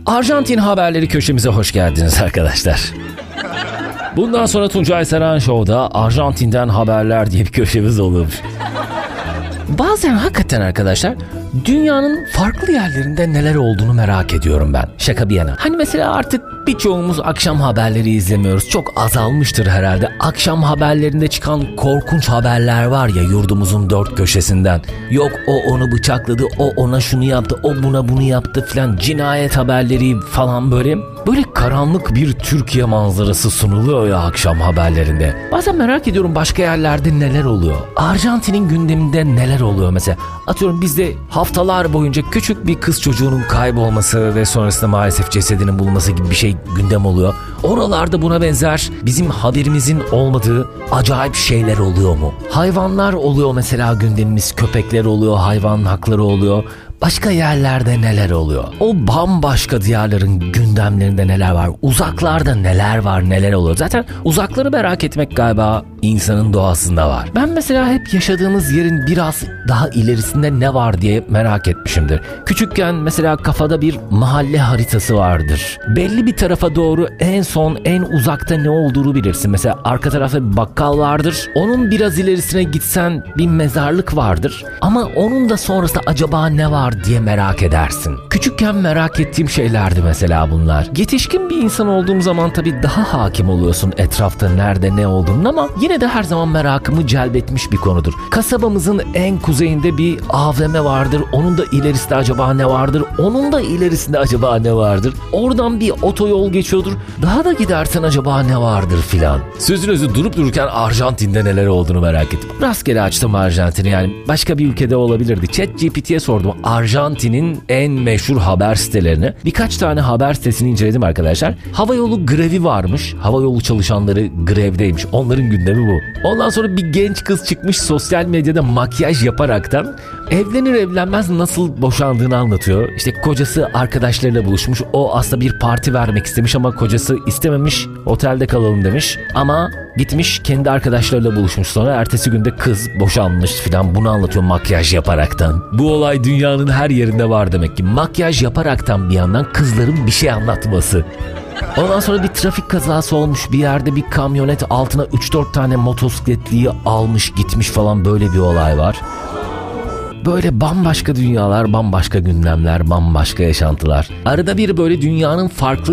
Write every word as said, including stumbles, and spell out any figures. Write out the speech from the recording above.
Arjantin haberleri köşemize hoş geldiniz arkadaşlar. Bundan sonra Tuncay Saran Show'da Arjantin'den haberler diye bir köşemiz olurmuş. Bazen hakikaten arkadaşlar dünyanın farklı yerlerinde neler olduğunu merak ediyorum ben. Şaka bir yana. Hani mesela artık birçoğumuz akşam haberleri izlemiyoruz. Çok azalmıştır herhalde. Akşam haberlerinde çıkan korkunç haberler var ya yurdumuzun dört köşesinden. Yok o onu bıçakladı, o ona şunu yaptı, o buna bunu yaptı filan. Cinayet haberleri falan böyle. Böyle karanlık bir Türkiye manzarası sunuluyor ya akşam haberlerinde. Bazen merak ediyorum başka yerlerde neler oluyor. Arjantin'in gündeminde neler oluyor mesela. Atıyorum bizde haftalar boyunca küçük bir kız çocuğunun kaybolması ve sonrasında maalesef cesedinin bulunması gibi bir şey gündem oluyor. Oralarda buna benzer bizim haberimizin olmadığı acayip şeyler oluyor mu? Hayvanlar oluyor mesela gündemimiz, köpekler oluyor, hayvan hakları oluyor. Başka yerlerde neler oluyor? O bambaşka diyarların gündemlerinde neler var? Uzaklarda neler var, neler oluyor? Zaten uzakları merak etmek galiba insanın doğasında var. Ben mesela hep yaşadığımız yerin biraz daha ilerisinde ne var diye merak etmişimdir. Küçükken mesela kafada bir mahalle haritası vardır. Belli bir tarafa doğru en son en uzakta ne olduğunu bilirsin. Mesela arka tarafta bir bakkal vardır. Onun biraz ilerisine gitsen bir mezarlık vardır. Ama onun da sonrasında acaba ne var diye merak edersin. Küçükken merak ettiğim şeylerdi mesela bunlar. Yetişkin bir insan olduğum zaman tabii daha hakim oluyorsun etrafta nerede ne olduğunu ama yine de her zaman merakımı celbetmiş bir konudur. Kasabamızın en kuzeyinde bir A V M vardır. Onun da ilerisinde acaba ne vardır? Onun da ilerisinde acaba ne vardır? Oradan bir otoyol geçiyordur. Daha da gidersen acaba ne vardır filan. Sözünüzü durup dururken Arjantin'de neler olduğunu merak ettim. Rastgele açtım Arjantin'i, yani başka bir ülkede olabilirdi. ChatGPT'ye sordum. Arjantin'in en meşhur haber sitelerini. Birkaç tane haber sitesini inceledim arkadaşlar. Havayolu grevi varmış. Havayolu çalışanları grevdeymiş. Onların gündemi bu. Ondan sonra bir genç kız çıkmış sosyal medyada makyaj yaparaktan evlenir evlenmez nasıl boşandığını anlatıyor. İşte kocası arkadaşlarıyla buluşmuş. O aslında bir parti vermek istemiş ama kocası istememiş. Otelde kalalım demiş. Ama gitmiş kendi arkadaşlarıyla buluşmuş, sonra ertesi günde kız boşanmış filan, bunu anlatıyor makyaj yaparaktan. Bu olay dünyanın her yerinde var demek ki. Makyaj yaparaktan bir yandan kızların bir şey anlatması. Ondan sonra bir trafik kazası olmuş, bir yerde bir kamyonet altına üç dört tane motosikletliyi almış gitmiş falan, böyle bir olay var. Böyle bambaşka dünyalar, bambaşka gündemler, bambaşka yaşantılar. Arada bir böyle dünyanın farklı